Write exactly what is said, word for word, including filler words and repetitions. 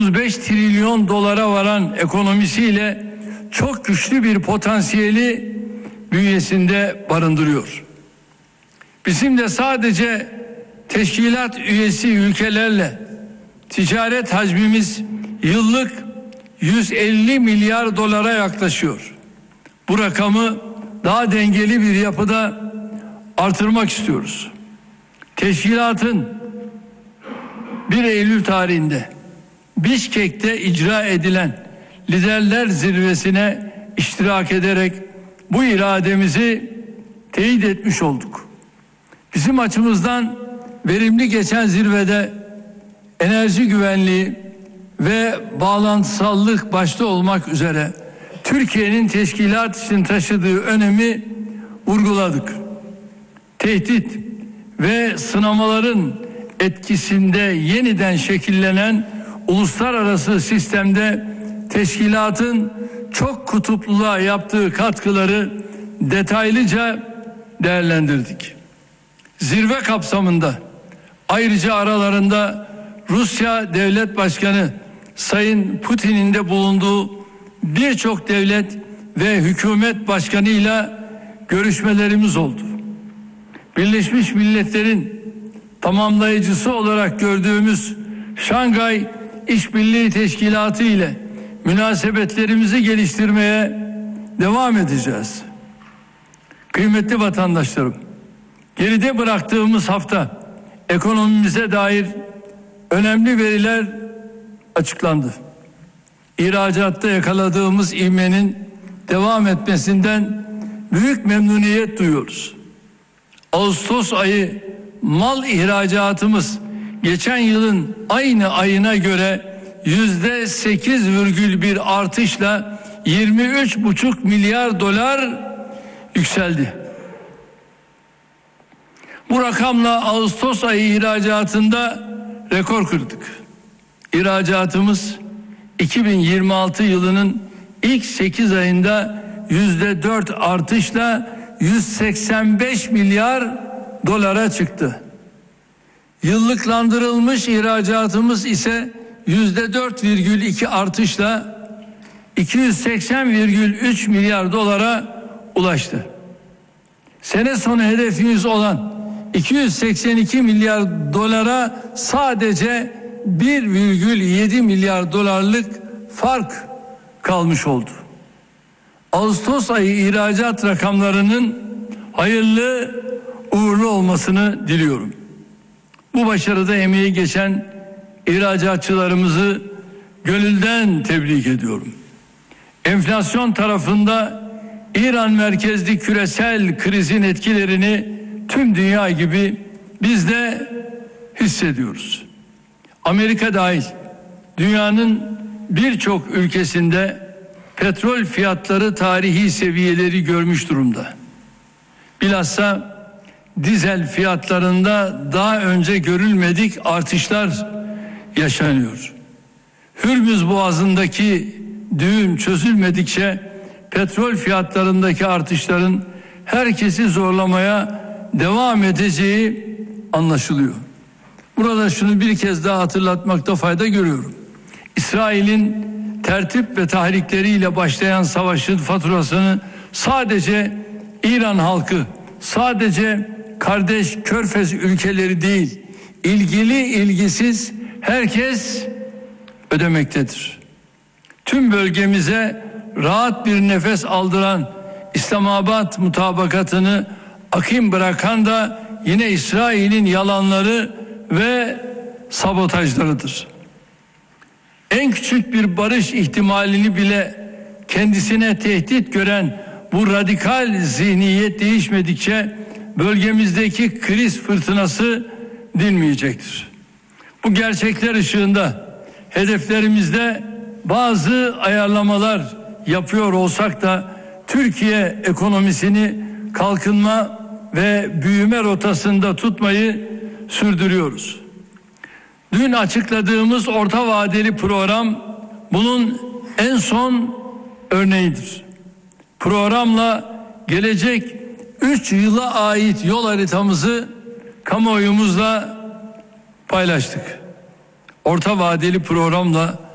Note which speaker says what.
Speaker 1: beş trilyon dolara varan ekonomisiyle çok güçlü bir potansiyeli bünyesinde barındırıyor. Bizim de sadece teşkilat üyesi ülkelerle ticaret hacmimiz yıllık yüz elli milyar dolara yaklaşıyor. Bu rakamı daha dengeli bir yapıda artırmak istiyoruz. Teşkilatın bir Eylül tarihinde Bişkek'te icra edilen Liderler Zirvesi'ne iştirak ederek bu irademizi teyit etmiş olduk. Bizim açımızdan verimli geçen zirvede enerji güvenliği ve bağlantısallık başta olmak üzere Türkiye'nin teşkilat için taşıdığı önemi vurguladık. Tehdit ve sınamaların etkisinde yeniden şekillenen uluslararası sistemde teşkilatın çok kutupluluğa yaptığı katkıları detaylıca değerlendirdik. Zirve kapsamında ayrıca aralarında Rusya Devlet Başkanı Sayın Putin'in de bulunduğu birçok devlet ve hükümet başkanıyla görüşmelerimiz oldu. Birleşmiş Milletler'in tamamlayıcısı olarak gördüğümüz Şangay İşbirliği Teşkilatı ile münasebetlerimizi geliştirmeye devam edeceğiz. Kıymetli vatandaşlarım, geride bıraktığımız hafta ekonomimize dair önemli veriler açıklandı. İhracatta yakaladığımız ivmenin devam etmesinden büyük memnuniyet duyuyoruz. Ağustos ayı mal ihracatımız geçen yılın aynı ayına göre yüzde sekiz virgül bir artışla yirmi üç buçuk milyar dolar yükseldi. Bu rakamla Ağustos ayı ihracatında rekor kırdık. İhracatımız iki bin yirmi altı yılının ilk sekiz ayında yüzde dört artışla yüz seksen beş milyar dolara çıktı. Yıllıklandırılmış ihracatımız ise yüzde dört virgül iki artışla iki yüz seksen virgül üç milyar dolara ulaştı. Sene sonu hedefimiz olan iki yüz seksen iki milyar dolara sadece bir virgül yedi milyar dolarlık fark kalmış oldu. Ağustos ayı ihracat rakamlarının hayırlı uğurlu olmasını diliyorum. Bu başarıda emeği geçen ihracatçılarımızı gönülden tebrik ediyorum. Enflasyon tarafında İran merkezli küresel krizin etkilerini tüm dünya gibi biz de hissediyoruz. Amerika dahil dünyanın birçok ülkesinde petrol fiyatları tarihi seviyeleri görmüş durumda. Bilhassa dizel fiyatlarında daha önce görülmedik artışlar yaşanıyor. Hürmüz Boğazı'ndaki düğüm çözülmedikçe petrol fiyatlarındaki artışların herkesi zorlamaya devam edeceği anlaşılıyor. Burada şunu bir kez daha hatırlatmakta fayda görüyorum. İsrail'in tertip ve tahrikleriyle başlayan savaşın faturasını sadece İran halkı, sadece kardeş Körfez ülkeleri değil, ilgili ilgisiz herkes ödemektedir. Tüm bölgemize rahat bir nefes aldıran İslamabad mutabakatını akım bırakan da yine İsrail'in yalanları ve sabotajlarıdır. En küçük bir barış ihtimalini bile kendisine tehdit gören bu radikal zihniyet değişmedikçe bölgemizdeki kriz fırtınası dinmeyecektir. Bu gerçekler ışığında hedeflerimizde bazı ayarlamalar yapıyor olsak da Türkiye ekonomisini kalkınma ve büyüme rotasında tutmayı sürdürüyoruz. Dün açıkladığımız orta vadeli program bunun en son örneğidir. Programla gelecek üç yıla ait yol haritamızı kamuoyumuzla paylaştık. Orta vadeli programla